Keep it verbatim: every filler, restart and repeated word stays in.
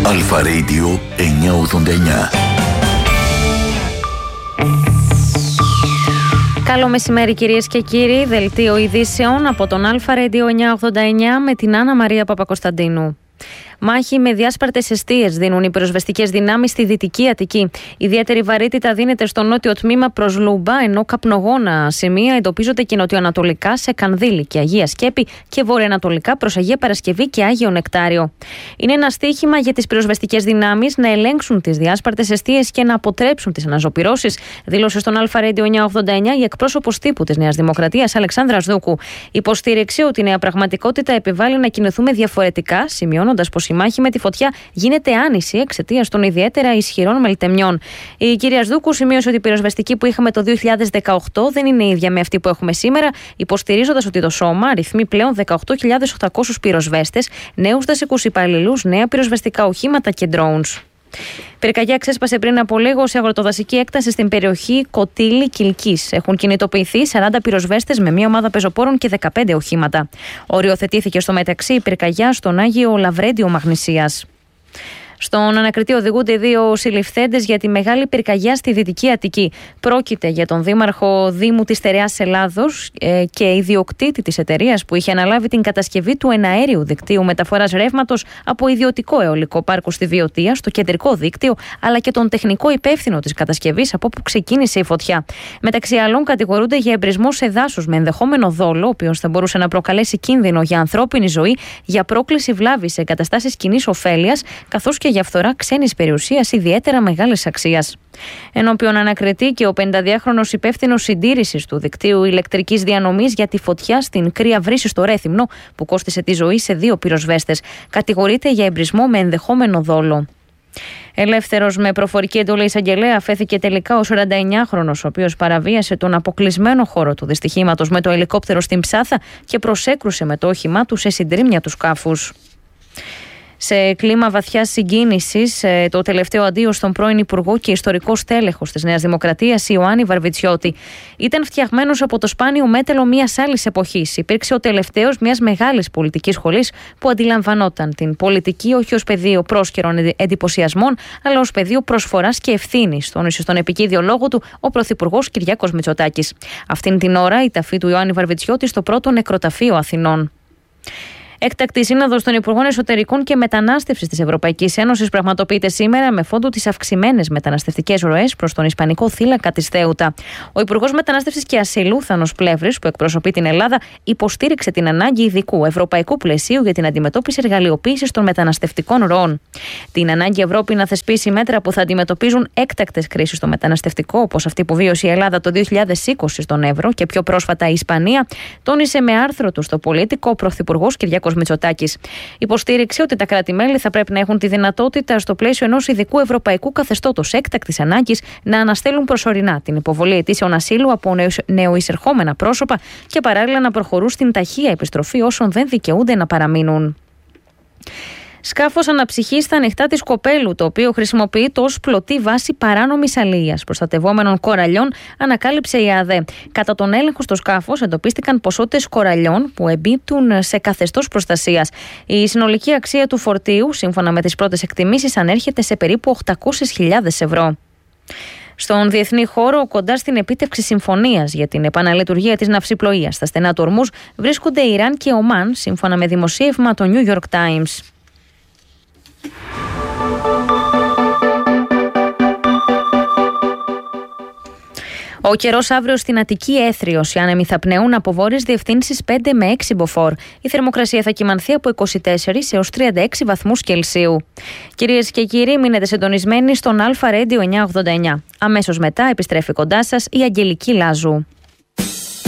Αλφα Radio εννιακόσια ογδόντα εννιά. Καλό μεσημέρι κυρίες και κύριοι, δελτίο ειδήσεων από τον Αλφα Radio εννιακόσια ογδόντα εννιά με την Άννα Μαρία Παπακοσταντίνου. Μάχη με διάσπαρτες εστίες δίνουν οι πυροσβεστικές δυνάμεις στη Δυτική Αττική. Ιδιαίτερη βαρύτητα δίνεται στο νότιο τμήμα προς Λούμπα, ενώ καπνογόνα σημεία εντοπίζονται και νοτιοανατολικά σε Κανδύλη και Αγία Σκέπη και βορειοανατολικά προς Αγία Παρασκευή και Άγιο Νεκτάριο. Είναι ένα στοίχημα για τις πυροσβεστικές δυνάμεις να ελέγξουν τις διάσπαρτες εστίες και να αποτρέψουν τις αναζωπυρώσεις, δήλωσε στον Αλφα Radio εννιακόσια ογδόντα εννιά η εκπρόσωπος τύπου της Νέας Δημοκρατίας Αλεξάνδρας Δούκου. Υποστήριξε ότι η νέα πραγματικότητα επιβάλλει να κινηθούμε διαφορετικά, σημειώνοντας πως η μάχη με τη φωτιά γίνεται άνηση εξαιτίας των ιδιαίτερα ισχυρών μελτεμιών. Η κυρία Δούκου σημείωσε ότι η πυροσβεστική που είχαμε το δύο χιλιάδες δεκαοκτώ δεν είναι ίδια με αυτή που έχουμε σήμερα, υποστηρίζοντας ότι το σώμα αριθμεί πλέον δεκαοκτώ χιλιάδες οκτακόσιους πυροσβέστες, νέους δασικούς υπαλλήλους, νέα πυροσβεστικά οχήματα και drones. Πυρκαγιά ξέσπασε πριν από λίγο σε αγροτοδασική έκταση στην περιοχή Κωτήλη-Κιλκής. Έχουν κινητοποιηθεί σαράντα πυροσβέστες με μία ομάδα πεζοπόρων και δεκαπέντε οχήματα. Οριοθετήθηκε στο μεταξύ η πυρκαγιά στον Άγιο Λαβρέντιο Μαγνησίας. Στον ανακριτή οδηγούνται δύο συλληφθέντες για τη μεγάλη πυρκαγιά στη Δυτική Αττική. Πρόκειται για τον δήμαρχο Δήμου της Στερεάς Ελλάδος ε, και ιδιοκτήτη της εταιρείας που είχε αναλάβει την κατασκευή του εναέριου δικτύου μεταφοράς ρεύματος από ιδιωτικό αιωλικό πάρκο στη Βιωτία, στο κεντρικό δίκτυο, αλλά και τον τεχνικό υπεύθυνο της κατασκευής από όπου ξεκίνησε η φωτιά. Μεταξύ άλλων, κατηγορούνται για εμπρισμό σε δάσος με ενδεχόμενο δόλο, ο οποίος θα μπορούσε να προκαλέσει κίνδυνο για ανθρώπινη ζωή, για πρόκληση βλάβης σε εγκαταστάσεις κοινής ωφέλειας, καθώς και για φθορά ξένης περιουσίας ιδιαίτερα μεγάλης αξίας. Ενώπιον ανακριτή και ο πενηνταδυάχρονος υπεύθυνος συντήρησης του δικτύου ηλεκτρικής διανομής για τη φωτιά στην Κρύα Βρύση στο Ρέθυμνο, που κόστισε τη ζωή σε δύο πυροσβέστες. Κατηγορείται για εμπρισμό με ενδεχόμενο δόλο. Ελεύθερος με προφορική εντολή εισαγγελέα αφέθηκε τελικά ο σαρανταεννιάχρονος, ο οποίος παραβίασε τον αποκλεισμένο χώρο του δυστυχήματος με το ελικόπτερο στην Ψάθα και προσέκρουσε με το όχημά του σε συντρίμμια του σκάφους. Σε κλίμα βαθιάς συγκίνησης, το τελευταίο αντίο στον πρώην Υπουργό και ιστορικό στέλεχος της Νέας Δημοκρατίας, Ιωάννη Βαρβιτσιώτη. Ήταν φτιαγμένος από το σπάνιο μέταλλο μιας άλλης εποχής. Υπήρξε ο τελευταίος μιας μεγάλης πολιτικής σχολής που αντιλαμβανόταν την πολιτική όχι ως πεδίο πρόσκαιρων εντυπωσιασμών, αλλά ως πεδίο προσφοράς και ευθύνης, τόνισε στον επικείδιο λόγο του ο Πρωθυπουργός Κυριάκος Μητσοτάκης. Αυτήν την ώρα η ταφή του Ιωάννη Βαρβιτσιώτη στο πρώτο νεκροταφείο Αθηνών. Έκτακτη σύνοδος των Υπουργών Εσωτερικών και Μετανάστευσης της Ευρωπαϊκής Ένωσης πραγματοποιείται σήμερα με φόντο τις αυξημένες μεταναστευτικές ροές προς τον Ισπανικό θύλακα της Θέουτα. Ο Υπουργός Μετανάστευσης και Ασύλου, Θάνος Πλεύρης, που εκπροσωπεί την Ελλάδα, υποστήριξε την ανάγκη ειδικού ευρωπαϊκού πλαισίου για την αντιμετώπιση εργαλειοποίησης των μεταναστευτικών ροών. Την ανάγκη Ευρώπη να θεσπίσει μέτρα που θα αντιμετωπίζουν έκτακτες κρίσεις στο μεταναστευτικό, όπως αυτή που βίωσε η Ελλάδα το δύο χιλιάδες είκοσι στον Εύρο και πιο πρόσφατα η Ισπανία, τόνισε με άρθρο του στο Πολίτικο ο Πρωθυπουργός Κυριάκος Μητσοτάκης. Υποστήριξε ότι τα κράτη-μέλη θα πρέπει να έχουν τη δυνατότητα, στο πλαίσιο ενός ειδικού ευρωπαϊκού καθεστώτος έκτακτης ανάγκης, να αναστέλουν προσωρινά την υποβολή αιτήσεων ασύλου από νεοεισερχόμενα πρόσωπα και παράλληλα να προχωρούν στην ταχεία επιστροφή όσων δεν δικαιούνται να παραμείνουν. Σκάφος αναψυχής στα ανοιχτά της Κοπέλου, το οποίο χρησιμοποιείται ως πλωτή βάση παράνομης αλίείας προστατευόμενων κοραλιών, ανακάλυψε η ΑΔΕ. Κατά τον έλεγχο στο σκάφος εντοπίστηκαν ποσότητες κοραλιών που εμπίπτουν σε καθεστώς προστασίας. Η συνολική αξία του φορτίου, σύμφωνα με τις πρώτες εκτιμήσεις, ανέρχεται σε περίπου οκτακόσιες χιλιάδες ευρώ. Στον διεθνή χώρο, κοντά στην επίτευξη συμφωνίας για την επαναλειτουργία της ναυσιπλοείας στα στενά του Ορμούζ, βρίσκονται Ιράν και Ομάν, σύμφωνα με δημοσίευμα το New York Times. Ο καιρός αύριο στην Αττική έθριος. Οι άνεμοι θα πνέουν από βόρειες διευθύνσεις πέντε με έξι μποφόρ. Η θερμοκρασία θα κυμανθεί από είκοσι τέσσερις έως τριάντα έξι βαθμούς Κελσίου. Κυρίες και κύριοι, μείνετε συντονισμένοι στον Αλφα Radio εννιακόσια ογδόντα εννιά. Αμέσως μετά επιστρέφει κοντά σας η Αγγελική Λάζου.